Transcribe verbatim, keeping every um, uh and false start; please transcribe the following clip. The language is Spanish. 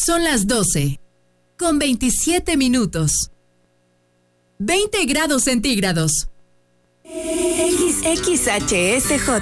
Son las doce, con veintisiete minutos. veinte grados centígrados. X X H S J